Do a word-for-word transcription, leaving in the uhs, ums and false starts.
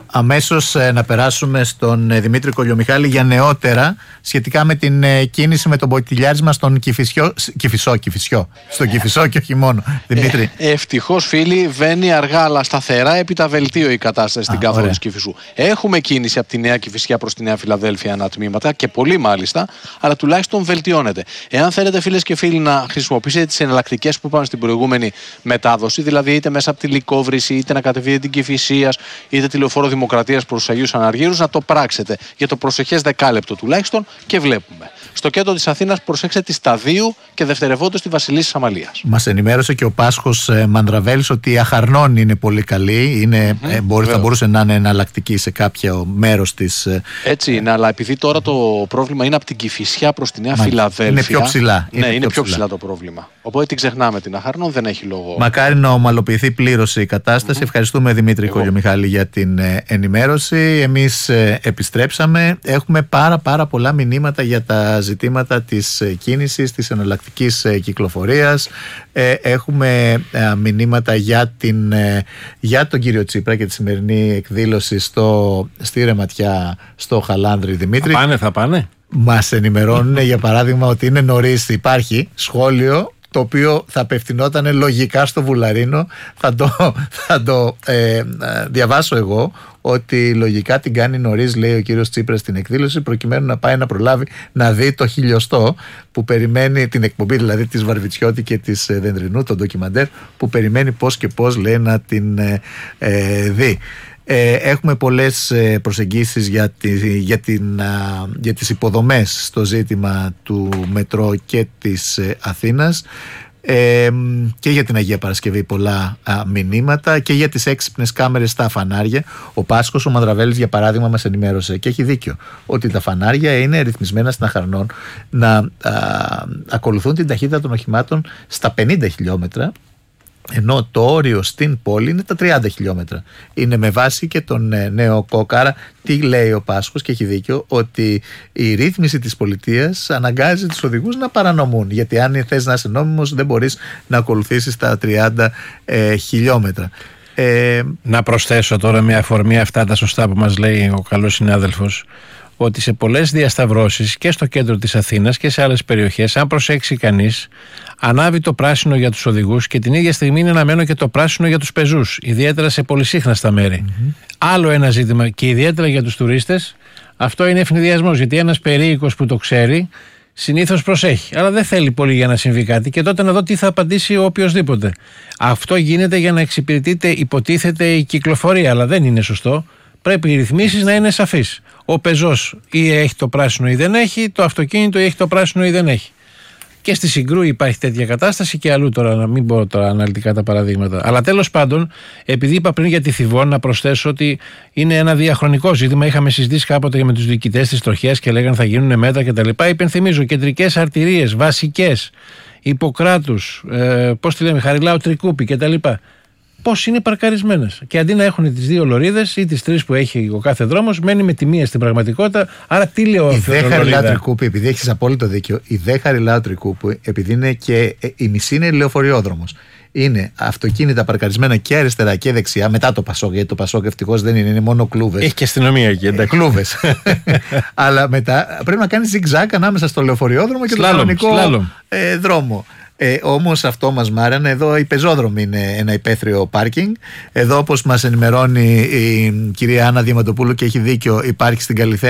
αμέσως ε, να περάσουμε στον ε, Δημήτρη Κολιομιχάλη για νεότερα σχετικά με την ε, κίνηση με τον ποτηλιάρισμα στον Κηφισιό, Κηφισό, Κηφισιό, στον Κηφισό και όχι μόνο. Δημήτρη. Ε, ευτυχώς, φίλοι, βαίνει αργά αλλά σταθερά, έπειτα βελτίω η κατάσταση στην κάθοδο της Κηφισού. Έχουμε κίνηση από τη Νέα Κηφισιά προς τη Νέα Φιλαδέλφια ανά τμήματα και πολύ μάλιστα, αλλά τουλάχιστον βελτιώνεται. Εάν θέλετε, φίλες και φίλοι, να χρησιμοποιήσετε τις εναλλακτικές που είπαμε στην προηγούμενη μετάδοση, δηλαδή είτε μέσα από τη Λυκόβρηση, είτε να κατεβείτε την Κηφισίας, είτε τη Λεωφόρο Δημοκρατίας προς τους Αγίους Αναργύρους, να το πράξετε για το προσεχές δεκάλεπτο τουλάχιστον και βλέπουμε. Στο κέντρο της Αθήνας προσέξτε τη Σταδίου και δευτερευόντως τη Βασιλίσσης Αμαλίας. Μας ενημέρωσε και ο Πάσχος ε, Μανδραβέλης ότι η Αχαρνών είναι πολύ καλή. Είναι, mm-hmm, ε, μπορεί, θα μπορούσε να είναι εναλλακτική σε κάποιο μέρος της. Ε, Έτσι είναι, αλλά επειδή τώρα το πρόβλημα είναι από την Κηφισιά προς τη Νέα μα, Φιλαδέλφια. Είναι πιο ψηλά. Ναι, είναι, είναι πιο ψηλά. ψηλά το πρόβλημα. Οπότε την ξεχνάμε την Αχαρνών, δεν έχει λόγο. Μακάρι να ομαλοποιηθεί πλήρως η κατάσταση. Mm-hmm. Ευχαριστούμε, Δημήτρη Κολιομιχάλη, για την ε, ενημέρωση. Εμείς ε, επιστρέψαμε. Έχουμε πάρα πάρα πολλά μηνύματα για τα ζητήματα της ε, κίνησης, της εναλλακτικής ε, κυκλοφορίας. Ε, έχουμε ε, μηνύματα για, την, ε, για τον κύριο Τσίπρα και τη σημερινή εκδήλωση στο, στη Ρεματιά, στο Χαλάνδρη. Δημήτρη. Θα πάνε, θα πάνε. Μας ενημερώνουν για παράδειγμα ότι είναι νωρίς. Υπάρχει σχόλιο το οποίο θα απευθυνόταν λογικά στο Βουλαρίνο. Θα το, θα το ε, διαβάσω εγώ, ότι λογικά την κάνει νωρίς, λέει ο κύριος Τσίπρας στην εκδήλωση, προκειμένου να πάει να προλάβει να δει το χιλιοστό που περιμένει, την εκπομπή δηλαδή της Βαρβιτσιώτη και της Δεντρινού, το ντοκιμαντέρ, που περιμένει πώς και πώς, λέει, να την ε, ε, δει. Ε, έχουμε πολλές προσεγγίσεις για, τη, για, την, για τις υποδομές στο ζήτημα του μετρό και της ε, Αθήνας, ε, και για την Αγία Παρασκευή πολλά α, μηνύματα, και για τις έξυπνες κάμερες στα φανάρια. Ο Πάσχος ο Μανδραβέλης για παράδειγμα μας ενημέρωσε, και έχει δίκιο, ότι τα φανάρια είναι ρυθμισμένα στην Αχαρνών να α, ακολουθούν την ταχύτητα των οχημάτων στα πενήντα χιλιόμετρα, ενώ το όριο στην πόλη είναι τα τριάντα χιλιόμετρα. Είναι με βάση και τον ε, νέο κόκ. Άρα τι λέει ο Πάσχος, και έχει δίκιο, ότι η ρύθμιση της πολιτείας αναγκάζει τους οδηγούς να παρανομούν, γιατί αν θες να είσαι νόμιμος δεν μπορείς να ακολουθήσεις τα τριάντα ε, χιλιόμετρα. Ε, να προσθέσω τώρα με αφορμή αυτά τα σωστά που μας λέει ο καλός συνάδελφος, ότι σε πολλές διασταυρώσεις και στο κέντρο της Αθήνας και σε άλλες περιοχές, αν προσέξει κανείς, ανάβει το πράσινο για τους οδηγούς και την ίδια στιγμή είναι αναμένο και το πράσινο για τους πεζούς, ιδιαίτερα σε πολυσύχναστα μέρη. Mm-hmm. Άλλο ένα ζήτημα, και ιδιαίτερα για τους τουρίστες, αυτό είναι ευνηδιασμός, γιατί ένας περίοικος που το ξέρει συνήθως προσέχει, αλλά δεν θέλει πολύ για να συμβεί κάτι, και τότε να δω τι θα απαντήσει ο οποιοσδήποτε. Αυτό γίνεται για να εξυπηρετείται, υποτίθεται, η κυκλοφορία, αλλά δεν είναι σωστό. Πρέπει οι ρυθμίσεις να είναι σαφείς. Ο πεζός ή έχει το πράσινο ή δεν έχει, το αυτοκίνητο ή έχει το πράσινο ή δεν έχει. Και στη Συγκρού υπάρχει τέτοια κατάσταση και αλλού, τώρα να μην πω τώρα αναλυτικά τα παραδείγματα. Αλλά τέλος πάντων, επειδή είπα πριν για τη Θηβών, να προσθέσω ότι είναι ένα διαχρονικό ζήτημα. Είχαμε συζητήσει κάποτε και με τους διοικητές της τροχέας και λέγανε θα γίνουν μέτρα κτλ. Υπενθυμίζω, κεντρικές αρτηρίες, βασικές, Ιπποκράτους, ε, πώς τη λέμε, Χαριλάου Τρικούπη κτλ. Πώς είναι παρκαρισμένες. Και αντί να έχουν τις δύο λωρίδες ή τις τρεις που έχει ο κάθε δρόμος, μένει με τη μία στην πραγματικότητα. Άρα τι λέω, η δε Χαριλάου Τρικούπη, επειδή έχεις απόλυτο δίκιο, η δε Χαριλάου Τρικούπη, επειδή είναι και η μισή είναι λεωφοριόδρομος, είναι αυτοκίνητα παρκαρισμένα και αριστερά και δεξιά, μετά το Πασόκ, γιατί το Πασόκ ευτυχώς δεν είναι, είναι μόνο κλούβες. Έχει και αστυνομία εκεί, εντάξει. Κλούβες. Αλλά μετά πρέπει να κάνεις zigzag ανάμεσα στο λεωφοριόδρομο και το κανονικό ε, δρόμο. Ε, όμως αυτό μας μάρανε. Εδώ η πεζόδρομη είναι ένα υπαίθριο πάρκινγκ. Εδώ, όπως μας ενημερώνει η κυρία Άννα Διαμαντοπούλου, και έχει δίκιο, υπάρχει στην Καλιθέα